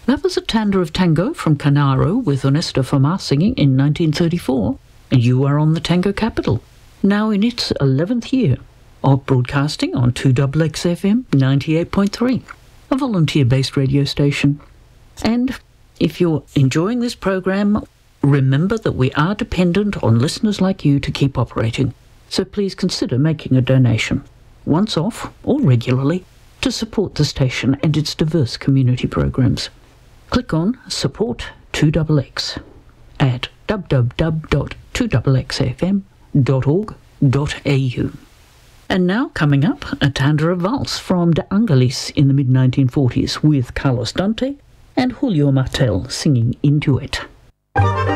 That was a tanda of tango from Canaro with Ernesto Fama singing in 1934, and you are on the tango capital, now in its 11th year of broadcasting on 2XX FM 98.3, a volunteer-based radio station. And if you're enjoying this program, remember that we are dependent on listeners like you to keep operating, so please consider making a donation, once off or regularly, to support the station and its diverse community programs. Click on Support 2XX at www.2xxfm.org.au. And now, coming up, a tanda of valse from De Angelis in the mid-1940s with Carlos Dante and Julio Martel singing in duet.